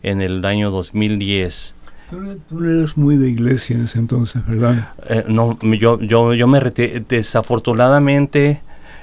en el año 2010. Tú no eras muy de iglesia en ese entonces, ¿verdad? No, yo me retiré. Desafortunadamente,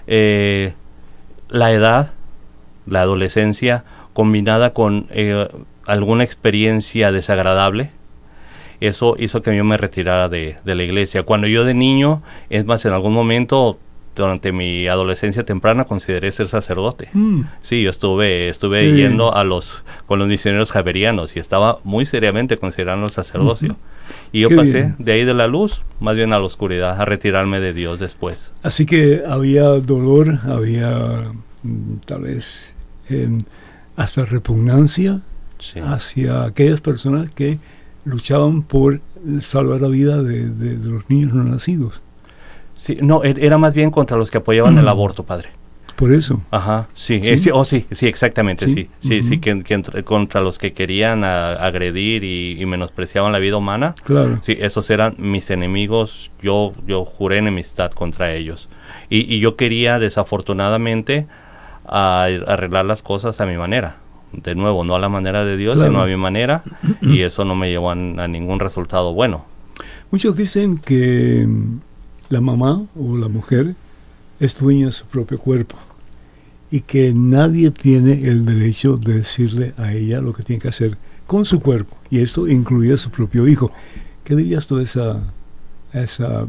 la edad, la adolescencia, combinada con alguna experiencia desagradable, eso hizo que yo me retirara de la iglesia. Cuando yo de niño, es más, en algún momento, durante mi adolescencia temprana, consideré ser sacerdote. Sí, yo estuve yendo con los misioneros javerianos y estaba muy seriamente considerando el sacerdocio. Y yo pasé de ahí de la luz, más bien a la oscuridad, a retirarme de Dios después. Así que había dolor, había tal vez hasta repugnancia hacia aquellas personas que luchaban por salvar la vida de los niños no nacidos. Sí, no, era más bien contra los que apoyaban el aborto, padre. Por eso. Ajá, sí, sí, exactamente, sí, que contra los que querían agredir y menospreciaban la vida humana. Claro. Sí, esos eran mis enemigos, yo juré enemistad contra ellos. Y yo quería, desafortunadamente, arreglar las cosas a mi manera. De nuevo, no a la manera de Dios, sino a mi manera, y eso no me llevó a ningún resultado bueno. Muchos dicen que la mamá o la mujer es dueña de su propio cuerpo y que nadie tiene el derecho de decirle a ella lo que tiene que hacer con su cuerpo, y eso incluye a su propio hijo. ¿Qué dirías tú a esa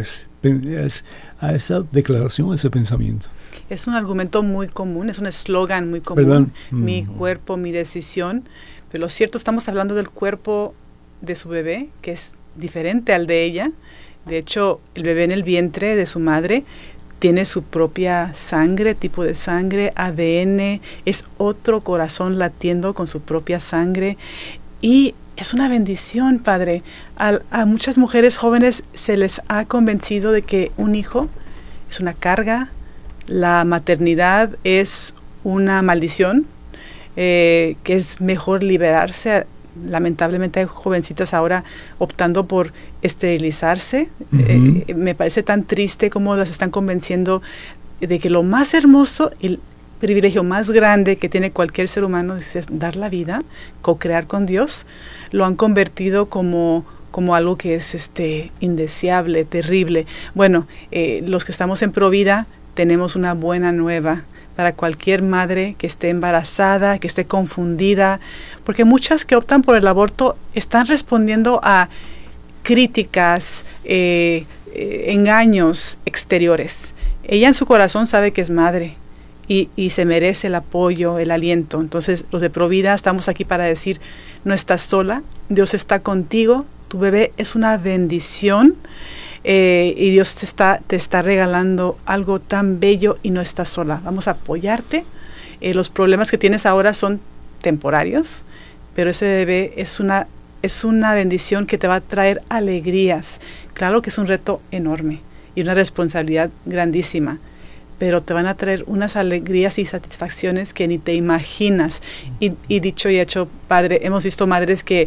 declaración, a ese pensamiento? Es un argumento muy común, es un eslogan muy común. ¿Verdad? Mi cuerpo, mi decisión. Pero lo cierto, estamos hablando del cuerpo de su bebé, que es diferente al de ella. De hecho, el bebé en el vientre de su madre tiene su propia sangre, tipo de sangre, ADN, es otro corazón latiendo con su propia sangre. Y es una bendición, padre. A muchas mujeres jóvenes se les ha convencido de que un hijo es una carga, la maternidad es una maldición, que es mejor liberarse. Lamentablemente hay jovencitas ahora optando por esterilizarse. Me parece tan triste cómo las están convenciendo de que lo más hermoso, el privilegio más grande que tiene cualquier ser humano es dar la vida, co-crear con Dios. Lo han convertido como algo que es indeseable, terrible. Bueno, los que estamos en Provida tenemos una buena nueva para cualquier madre que esté embarazada, que esté confundida, porque muchas que optan por el aborto están respondiendo a críticas, engaños exteriores. Ella en su corazón sabe que es madre y se merece el apoyo, el aliento. Entonces, los de Provida estamos aquí para decir, no estás sola, Dios está contigo, tu bebé es una bendición. Y Dios te está regalando algo tan bello y no estás sola. Vamos a apoyarte. Los problemas que tienes ahora son temporarios, pero ese bebé es una bendición que te va a traer alegrías. Claro que es un reto enorme y una responsabilidad grandísima, pero te van a traer unas alegrías y satisfacciones que ni te imaginas. Y dicho y hecho, padre, hemos visto madres que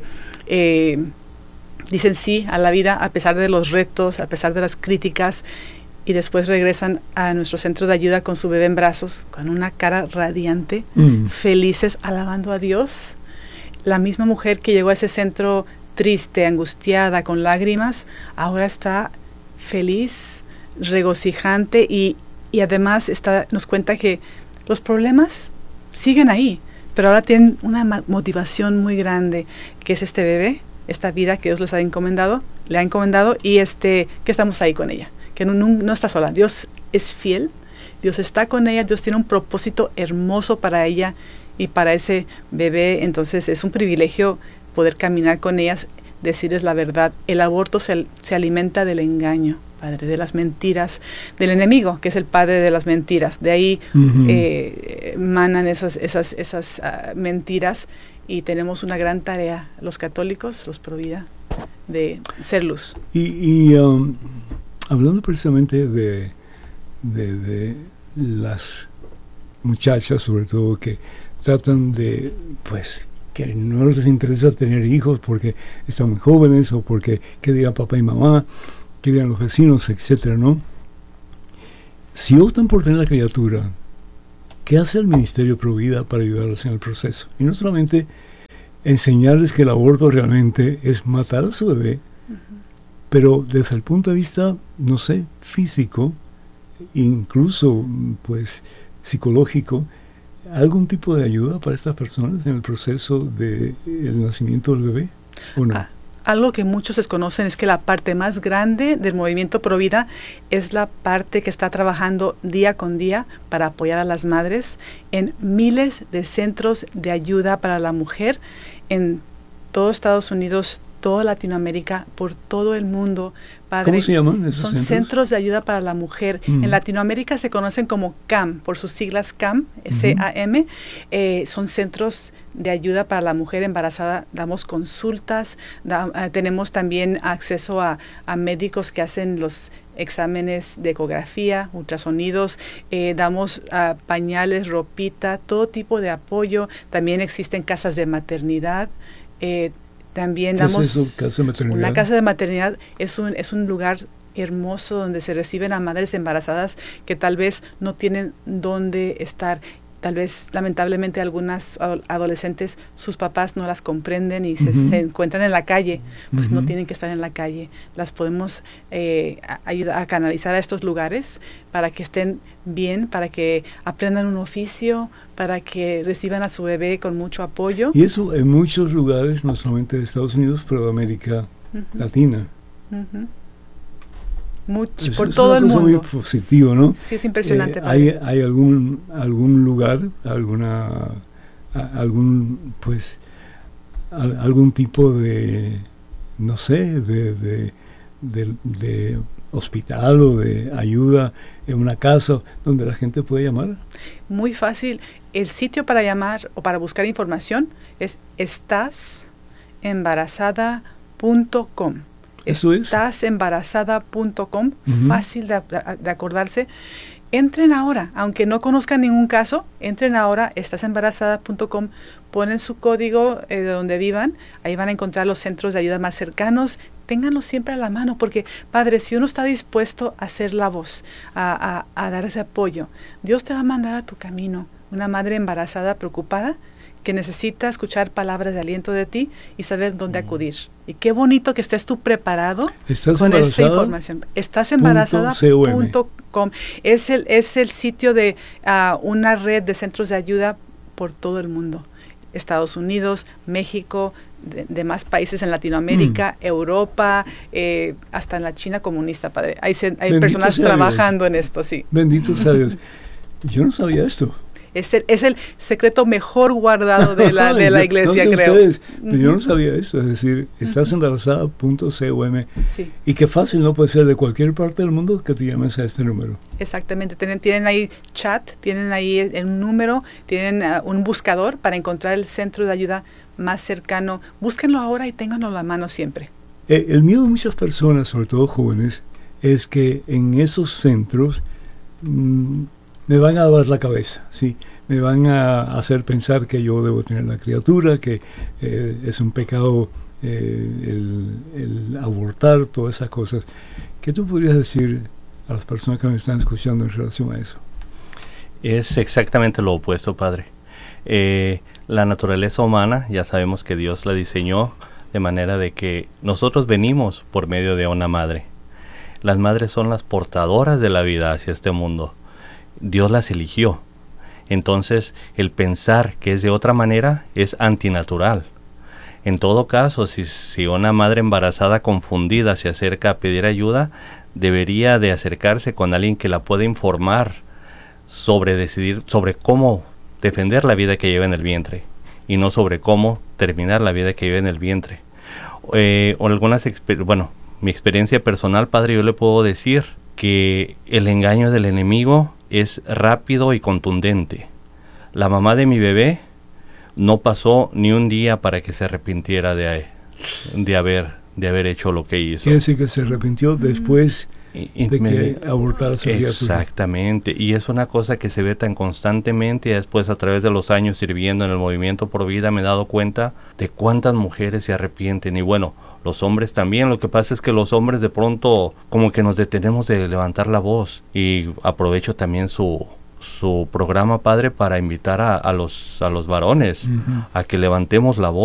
dicen sí a la vida a pesar de los retos, a pesar de las críticas, y después regresan a nuestro centro de ayuda con su bebé en brazos, con una cara radiante, felices, alabando a Dios. La misma mujer que llegó a ese centro triste, angustiada, con lágrimas, ahora está feliz, regocijante y además nos cuenta que los problemas siguen ahí, pero ahora tienen una motivación muy grande, que es este bebé, esta vida que Dios le ha encomendado y que estamos ahí con ella, que no está sola. Dios es fiel, Dios está con ella, Dios tiene un propósito hermoso para ella y para ese bebé. Entonces es un privilegio poder caminar con ellas, decirles la verdad. El aborto se alimenta del engaño, padre, de las mentiras del enemigo, que es el padre de las mentiras. De ahí manan esas mentiras. Y tenemos una gran tarea, los católicos, los Provida, de ser luz. Y hablando precisamente de las muchachas, sobre todo, que tratan de, que no les interesa tener hijos porque están muy jóvenes o porque qué digan papá y mamá, qué digan los vecinos, etcétera, ¿no? Si optan por tener la criatura, ¿qué hace el Ministerio Provida para ayudarlos en el proceso? Y no solamente enseñarles que el aborto realmente es matar a su bebé, pero desde el punto de vista, no sé, físico, incluso pues psicológico, ¿algún tipo de ayuda para estas personas en el proceso del nacimiento del bebé o no? Algo que muchos desconocen es que la parte más grande del movimiento Pro Vida es la parte que está trabajando día con día para apoyar a las madres en miles de centros de ayuda para la mujer en todo Estados Unidos, toda Latinoamérica, por todo el mundo. Padre, ¿cómo se llaman esos son centros? Centros de Ayuda para la Mujer. En Latinoamérica se conocen como CAM, por sus siglas CAM, C-A-M. Son centros de ayuda para la mujer embarazada. Damos consultas, tenemos también acceso a médicos que hacen los exámenes de ecografía, ultrasonidos, damos pañales, ropita, todo tipo de apoyo. También existen casas de maternidad. También damos una casa de maternidad. Es un lugar hermoso donde se reciben a madres embarazadas que tal vez no tienen dónde estar. Tal vez, lamentablemente, algunas adolescentes, sus papás no las comprenden y se encuentran en la calle. Pues no tienen que estar en la calle. Las podemos ayudar a canalizar a estos lugares para que estén bien, para que aprendan un oficio, para que reciban a su bebé con mucho apoyo. Y eso en muchos lugares, no solamente de Estados Unidos, pero de América Latina. Por todo el mundo. Es muy positivo, ¿no? Sí, es impresionante. ¿Hay algún lugar, algún tipo de, no sé, de hospital o de ayuda en una casa donde la gente puede llamar? Muy fácil. El sitio para llamar o para buscar información es estasembarazada.com. Eso es. Estasembarazada.com, fácil de acordarse. Entren ahora, aunque no conozcan ningún caso, entren ahora, estasembarazada.com, ponen su código de donde vivan, ahí van a encontrar los centros de ayuda más cercanos. Ténganlo siempre a la mano, porque, Padre, si uno está dispuesto a ser la voz, a dar ese apoyo, Dios te va a mandar a tu camino una madre embarazada preocupada que necesita escuchar palabras de aliento de ti y saber dónde acudir. Y qué bonito que estés tú preparado con esta información. Estasembarazada.com es el sitio de una red de centros de ayuda por todo el mundo. Estados Unidos, México, demás países en Latinoamérica, Europa, hasta en la China comunista, Padre. Hay personas trabajando en esto, sí. Bendito sea Dios. Yo no sabía esto. Es el secreto mejor guardado de la iglesia, no sé creo. Ustedes, pero yo no sabía eso, es decir, estasembarazada.com. Sí. Y qué fácil, ¿no? Puede ser de cualquier parte del mundo que tú llames a este número. Exactamente, tienen ahí chat, tienen ahí un número, tienen un buscador para encontrar el centro de ayuda más cercano. Búsquenlo ahora y ténganlo a la mano siempre. El miedo de muchas personas, sobre todo jóvenes, es que en esos centros me van a dar la cabeza, ¿sí? Me van a hacer pensar que yo debo tener la criatura, que es un pecado el abortar, todas esas cosas. ¿Qué tú podrías decir a las personas que me están escuchando en relación a eso? Es exactamente lo opuesto, Padre. La naturaleza humana, ya sabemos que Dios la diseñó de manera de que nosotros venimos por medio de una madre. Las madres son las portadoras de la vida hacia este mundo. Dios las eligió. Entonces, el pensar que es de otra manera es antinatural. En todo caso, si una madre embarazada confundida se acerca a pedir ayuda, debería de acercarse con alguien que la pueda informar sobre cómo defender la vida que lleva en el vientre y no sobre cómo terminar la vida que lleva en el vientre. Mi experiencia personal, Padre, yo le puedo decir que el engaño del enemigo es rápido y contundente. La mamá de mi bebé no pasó ni un día para que se arrepintiera de haber hecho lo que hizo. Quiere decir que se arrepintió después de que abortara su criatura. Exactamente, y es una cosa que se ve tan constantemente. Y después, a través de los años sirviendo en el movimiento Pro Vida, me he dado cuenta de cuántas mujeres se arrepienten. Y bueno, los hombres también. Lo que pasa es que los hombres de pronto como que nos detenemos de levantar la voz. Y aprovecho también su programa, Padre, para invitar a los varones a que levantemos la voz.